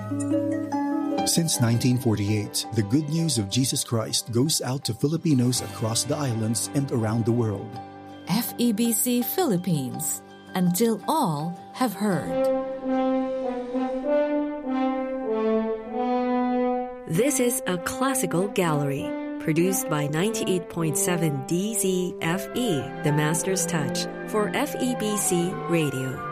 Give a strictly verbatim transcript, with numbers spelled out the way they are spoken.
Since nineteen forty-eight, the good news of Jesus Christ goes out to Filipinos across the islands and around the world. F E B C Philippines, until all have heard. This is a classical gallery, produced by ninety-eight point seven D Z F E, the Master's Touch, for F E B C Radio.